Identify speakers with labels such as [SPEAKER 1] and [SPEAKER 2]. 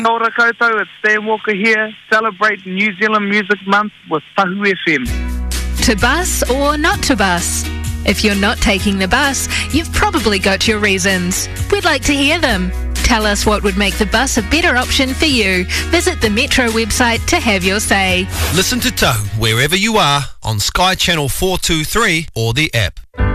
[SPEAKER 1] Nō ora koutou, it's Dan Walker here, celebrating New Zealand Music Month with Tahu FM.
[SPEAKER 2] To bus or not to bus? If you're not taking the bus, you've probably got your reasons. We'd like to hear them. Tell us what would make the bus a better option for you. Visit the Metro website to have your say.
[SPEAKER 3] Listen to Tahu wherever you are on Sky Channel 423 or the app.